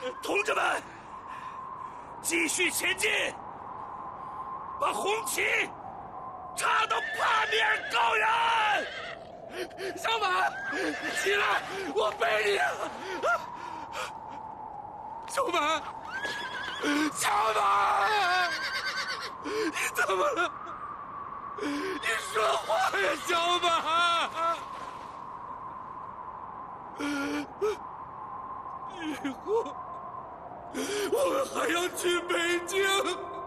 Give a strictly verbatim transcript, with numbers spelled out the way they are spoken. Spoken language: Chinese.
同志们，继续前进，把红旗插到帕米尔高原！小马，起来，我背你啊！小马，小马，你怎么了？你说话呀，小马！以后我们还要去北京。